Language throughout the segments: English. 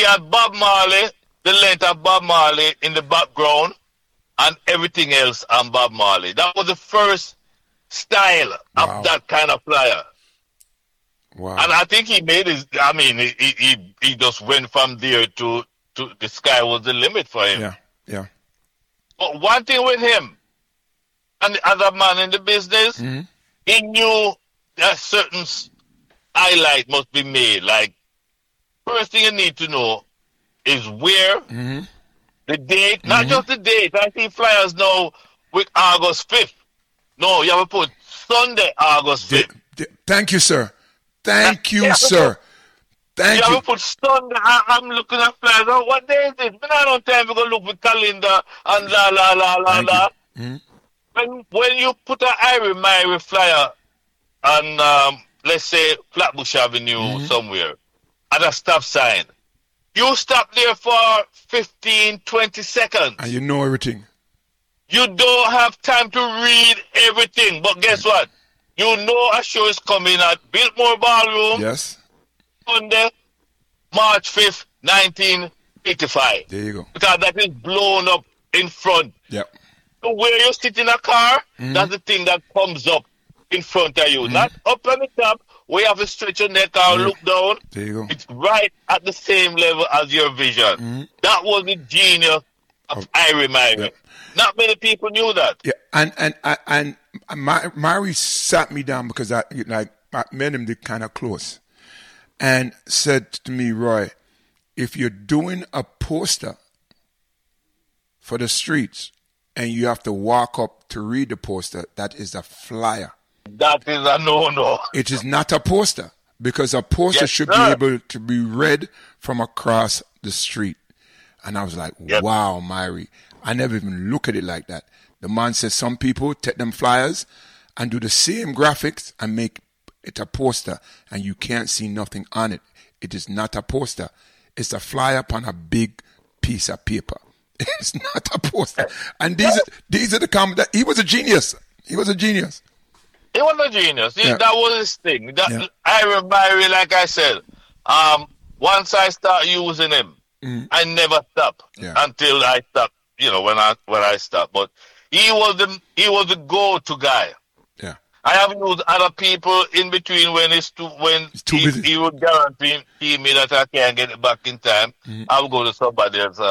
had Bob Marley, the length of Bob Marley in the background, and everything else on Bob Marley. That was the first style of that kind of flyer. Wow. And I think he made his, I mean, he just went from there to the sky was the limit for him. Yeah, yeah. But one thing with him and the other man in the business, he knew that certain highlight must be made. Like, first thing you need to know is where, the date, not just the date. I see flyers now with August 5th. No, you have to put Sunday, August 5th. Thank you, sir. Thank you, sir. Thank you. You have to put Sunday. I'm looking at flyers. Oh, what day is it? I don't time to go look for calendar and la. When you put an Irie Myrie flyer on, let's say, Flatbush Avenue somewhere, at a stop sign, you stop there for 15, 20 seconds. And you know everything. You don't have time to read everything. But guess what? You know a show is coming at Biltmore Ballroom. Yes. Sunday, March 5th, 1985. There you go. Because that is blown up in front. Yep. So where you sit in a car, that's the thing that comes up in front of you. Not up on the top, where you have to stretch your neck or look down. There you go. It's right at the same level as your vision. That was the genius of Irie Myrie. Yep. Not many people knew that. Yeah, and Myrie sat me down because I met him kind of close, and said to me, Roy, if you're doing a poster for the streets and you have to walk up to read the poster, that is a flyer. That is a no-no. It is not a poster, because a poster should be able to be read from across the street. And I was like, wow, Myrie. I never even look at it like that. The man says some people take them flyers and do the same graphics and make it a poster, and you can't see nothing on it. It is not a poster. It's a flyer upon a big piece of paper. It's not a poster. And these are the comments. He was a genius. He was a genius. He was a genius. That was his thing. Irie Myrie, like I said, once I start using him, I never stop until I stop. You know, when I stop. But he was the go-to guy. Yeah. I have used other people in between when he would guarantee me that I can't get it back in time. I'll go to somebody else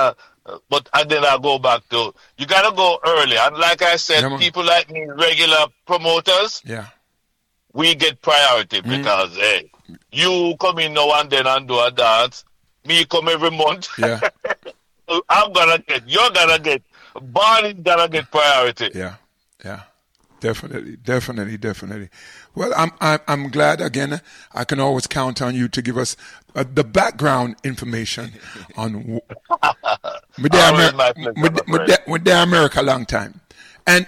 and then I'll go back to, you gotta go early. And like I said, people like me, regular promoters, we get priority because hey, you come in now and then and do a dance, me come every month. Yeah. You're gonna get, Barney's gonna get priority. Yeah. Definitely. Well, I'm glad again. I can always count on you to give us the background information on with the America long time, and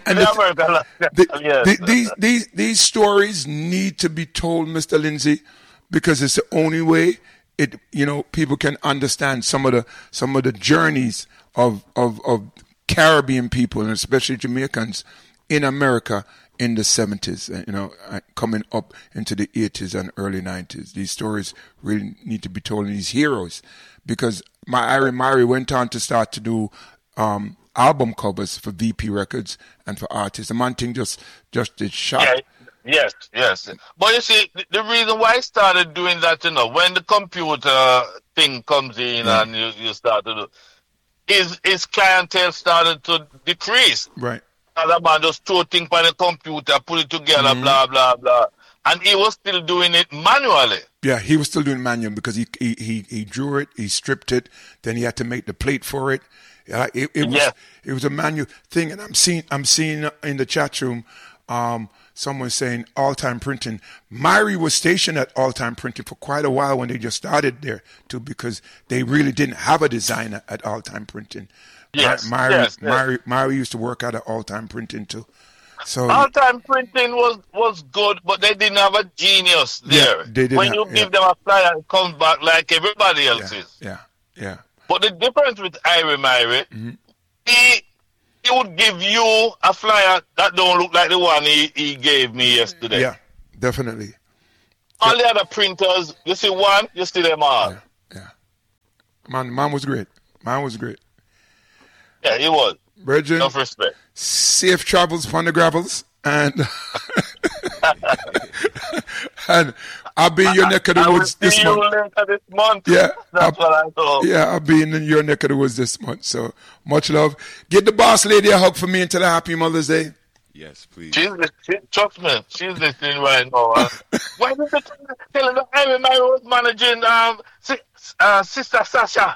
these stories need to be told, Mr. Lindsay, because it's the only way people can understand some of the journeys of Caribbean people, and especially Jamaicans in America in the 70s, coming up into the 80s and early 90s. These stories really need to be told, and these heroes, because Irie Myrie went on to start to do album covers for VP Records and for artists. The man thing just did shot. Yeah. Yes. But you see, the reason why I started doing that, when the computer thing comes in and you start to do, his clientele started to decrease. Right. Other man just throw things on the computer, put it together, blah, blah, blah. And he was still doing it manually. Yeah, he was still doing manual because he drew it, he stripped it, then he had to make the plate for it. It was a manual thing, and I'm seeing in the chat room someone saying All Time Printing. Myrie was stationed at All Time Printing for quite a while when they just started there too, because they really didn't have a designer at All Time Printing. Yes, Myrie used to work out at All Time Printing too. So All Time Printing was good, but they didn't have a genius there. When you give them a flyer, it comes back like everybody else's. Yeah. But the difference with Irie Myrie, he would give you a flyer that don't look like the one he gave me yesterday. Yeah, definitely. All the other printers, you see one, you see them all. Yeah. Man was great. Yeah, he was. Virgin, enough respect. Safe travels upon the gravels, and and I'll be in your neck of the woods this month. Later this month. Yeah, that's what I thought. Yeah, I'll be in your neck of the woods this month. So much love. Get the boss lady a hug for me until a happy Mother's Day. Yes, please. Trust me, she's listening right now. Why did you tell her I was managing Sister Sasha?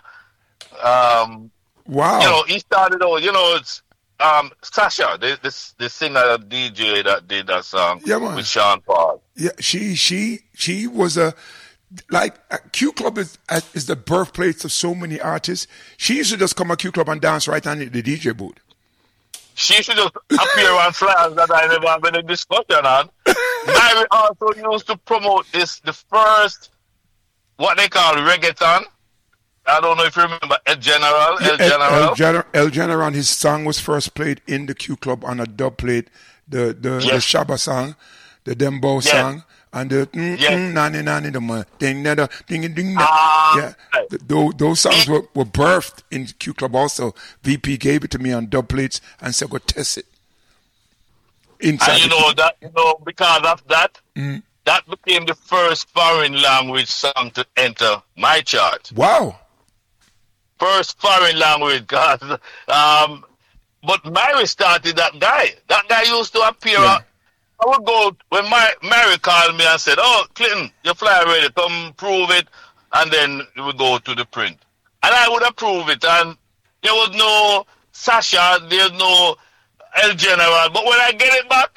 Wow. You know, he started out, it's Sasha, the singer, DJ that did that song with Sean Paul. Yeah, she was Q Club is the birthplace of so many artists. She used to just come to Q Club and dance right on the DJ booth. She should just appear on flyers that I never have been in discussion on. Mary also used to promote the first, what they call reggaeton. I don't know if you remember El General. El General, his song was first played in the Q Club on a dub plate. The Shabba song, the Dembow song, and the nani nani the ding ding ding. Those songs were birthed in Q Club also. VP gave it to me on dub plates and said, "Go test it." Inside and because of that, that became the first foreign language song to enter my chart. Wow. First foreign language, guys. But Mary started that guy. That guy used to appear. I would go when Mary called me and said, "Oh, Clinton, your flyer ready. Come prove it." And then we would go to the print. And I would approve it. And there was no Sasha, there's no El General. But when I get it back,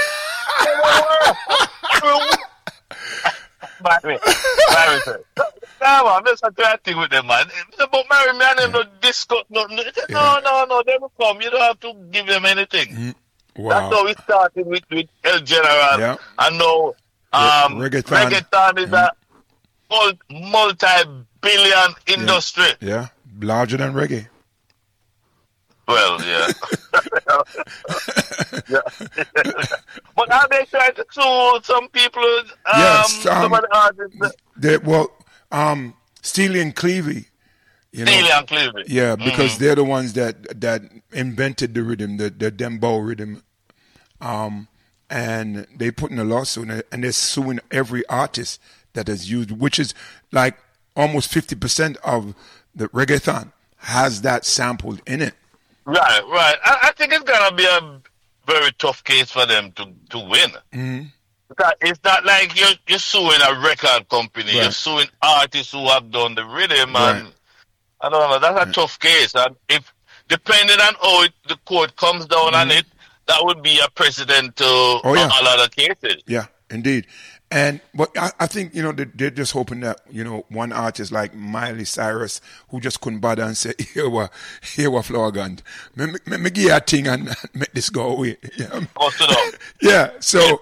Mary said, "Come on, let's not do that thing with them, man. But Mary, man, they don't discuss nothing." No, they will come. You don't have to give them anything. Wow. That's how we started with El General. Yeah. And now reggaeton is a multi-billion industry. Yeah, larger than reggae. Well, yeah. But now they try to sue some people, some of the artists. Steely and Clevie. Steely and Clevie. Yeah, because they're the ones that invented the rhythm, the dembow rhythm. And they put in a lawsuit and they're suing every artist that has used, which is like almost 50% of the reggaeton has that sampled in it. Right. I think it's going to be a very tough case for them to win. Mm-hmm. It's not like you're suing a record company. Right. You're suing artists who have done the rhythm. And I don't know. That's a tough case. And if depending on how the court comes down on it, that would be a precedent to all other cases. Yeah, indeed. But I think, they're just hoping that, one artist like Miley Cyrus, who just couldn't bother and say, here were flower gun. Me give you a thing and make this go away. Yeah, so.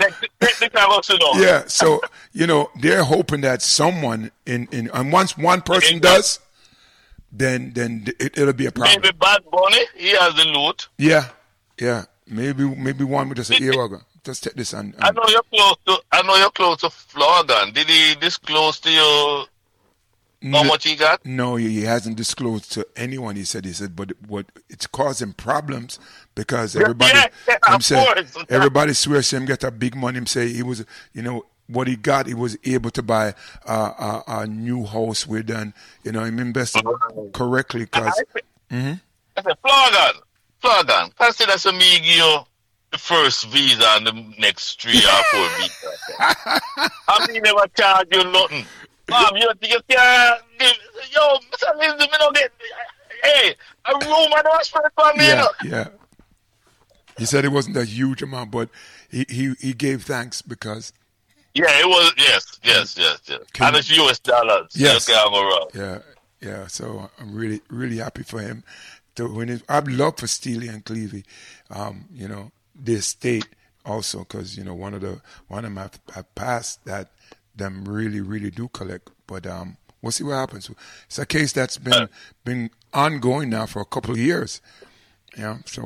Yeah, so, they're hoping that someone and once one person does, then it'll be a problem. Maybe Bad Bunny, he has the loot. Yeah. Maybe one would just say, here we go. Just take this and I know you're close to Florgan. Did he disclose to you how much he got? No, he hasn't disclosed to anyone. He said, but it's causing problems because everybody everybody swears him get a big money. Him say he was, what he got, he was able to buy a new house with, and he invested correctly because. I said, Florgan, consider some me give you the first visa and the next 3 or 4 visas. I mean, never charge you nothing. Mom, you can't give, Mr. Lindsay, me don't get, a room and a spread for me. Yeah. He said it wasn't a huge amount, but he gave thanks because. Yeah, it was, yes. And it's US dollars. Yes. So you can't go wrong. Yeah. So I'm really, really happy for him. I'd love for Steely and Clevie, their state also, because one of them have passed that them really, really do collect. But we'll see what happens. It's a case that's been ongoing now for a couple of years. Yeah. So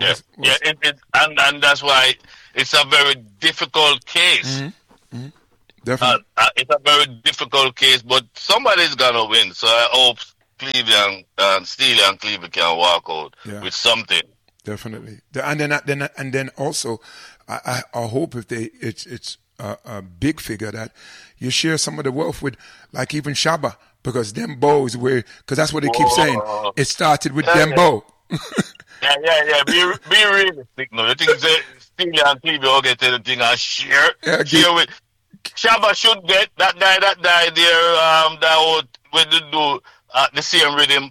and that's why it's a very difficult case. Definitely. It's a very difficult case, but somebody's gonna win. So I hope Steely and Cleveland can walk out with something. Definitely. And then also, I hope if it's a big figure that you share some of the wealth with, like even Shabba, because them bows because that's what they keep saying. It started with them bow. Yeah. Be realistic now. You think Steely and Cleveland will get anything and share with Shabba should get that guy there that would when they do the same rhythm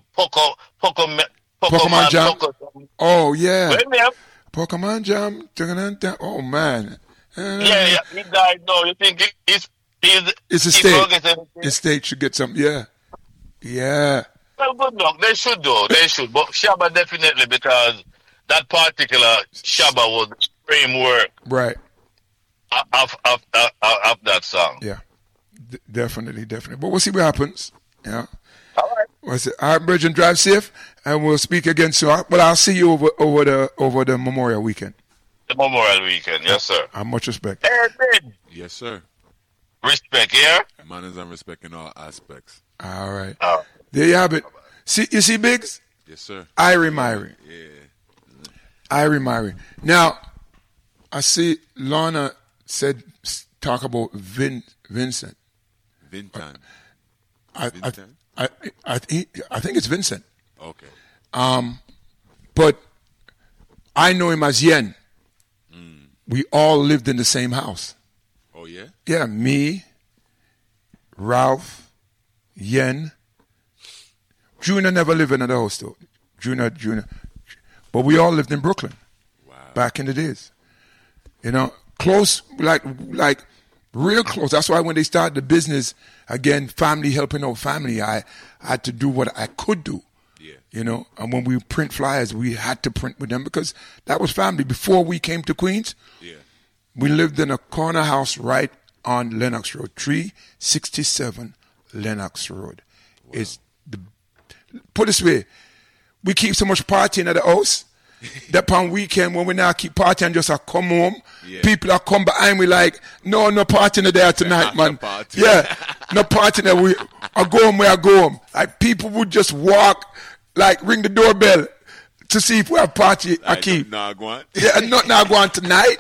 Pokemon Jam. Oh yeah. Pokemon Jam. Oh man. Yeah. He died now. You think it's a state. His state should get some. Yeah. Well, good luck. They should do. They should. But Shabba definitely, because that particular Shabba was the framework. Right. Of that song. Yeah. Definitely. But we'll see what happens. Yeah. All right. All right, Bridget, drive safe, and we'll speak again soon. Well, I'll see you over the Memorial Weekend. The Memorial Weekend, yes, sir. Much respect. Hey, yes, sir. Respect, yeah? Manners and respect in all aspects. All right. There you have it. You see Biggs? Yes, sir. Irie Myrie. Yeah. Irie Myrie. Now, I see Lorna talk about Vincent. Vinton. I think it's Vincent. Okay. But I know him as Yen. We all lived in the same house. Oh yeah? Yeah, me, Ralph, Yen. Junior never lived in the house though. Junior. But we all lived in Brooklyn. Wow. Back in the days. You know, close, like real close. That's why when they started the business, again, family helping out family, I had to do what I could do. Yeah. You know, and when we print flyers, we had to print with them because that was family. Before we came to Queens, we lived in a corner house right on Lenox Road, 367 Lenox Road. Wow. Put it this way, we keep so much partying at the house that on weekend when we now keep partying just come home, people are come behind me like, no partying there tonight, man. No partying there. I go home where I go home. Like people would just walk, like ring the doorbell to see if we have party. I keep. Not going tonight.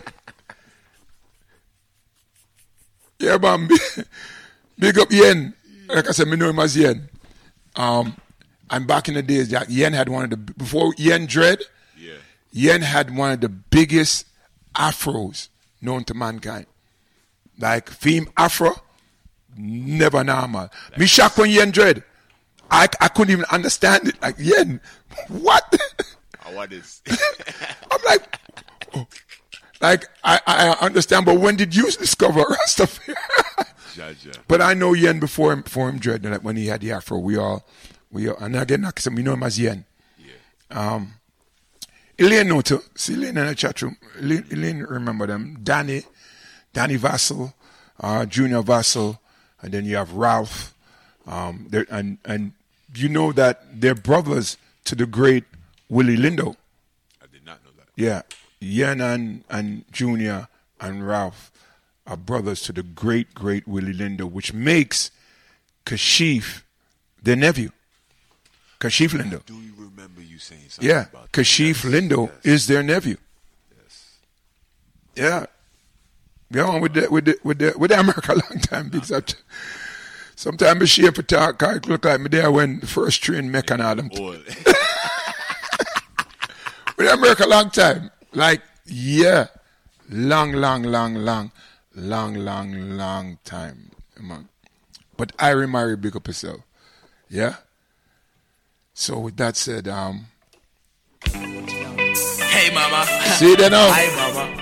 Yeah, man. Big up Yen. Like I said, me know him as Yen. And back in the days, Yen had before Yen Dread, Yen had one of the biggest afros known to mankind. Like theme afro, never normal. Me shocked when Yen Dread. I couldn't even understand it. Like, Yen, what? What is? I'm like, oh. Like, I understand, but when did you discover Rastafari? But I know Yen before him Dread, like when he had the afro, we all, and again, we know him as Yen. Yeah. Elaine know too. See Elaine in the chat room. Elaine remember them. Danny Vassell, Junior Vassell, and then you have Ralph. And you know that they're brothers to the great Willie Lindo. I did not know that. Yeah. Yen and Junior and Ralph are brothers to the great Willie Lindo, which makes Kashif their nephew. Kashif Lindo. Do you remember you saying something about that? Kashif Lindo is their nephew. Yes. Yeah. Yeah, with the America long time big such. Sometimes I share for talk, I look like me there when the first train make an Adam. With America long time. Like, yeah. Long time. But Irie Myrie, big up yourself. Yeah? So with that said, Hey mama. See you then now. Hi mama.